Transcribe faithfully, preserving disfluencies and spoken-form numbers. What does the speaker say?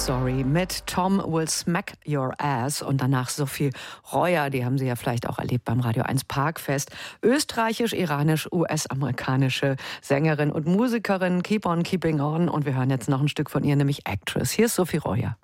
Sorry mit Tom Will Smack Your Ass und danach Sophie Reuer, die haben Sie ja vielleicht auch erlebt beim Radio eins Parkfest. Österreichisch-iranisch-U S-amerikanische Sängerin und Musikerin, Keep on Keeping On, und wir hören jetzt noch ein Stück von ihr, nämlich Actress. Hier ist Sophie Reuer.